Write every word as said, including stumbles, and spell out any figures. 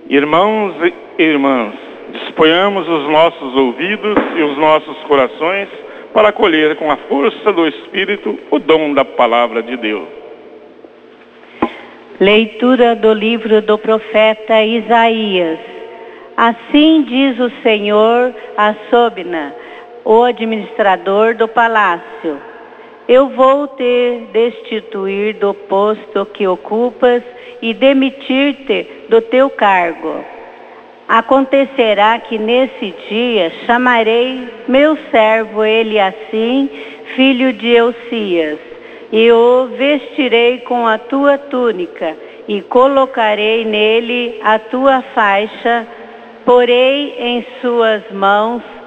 Irmãos e irmãs, disponhamos os nossos ouvidos e os nossos corações para acolher com a força do Espírito o dom da Palavra de Deus. Leitura do livro do profeta Isaías. Assim diz o Senhor a Sobna, o administrador do palácio: eu vou te destituir do posto que ocupas e demitir-te do teu cargo. Acontecerá que nesse dia chamarei meu servo Eliacim, filho de Eucias, e o vestirei com a tua túnica, e colocarei nele a tua faixa, porei em suas mãos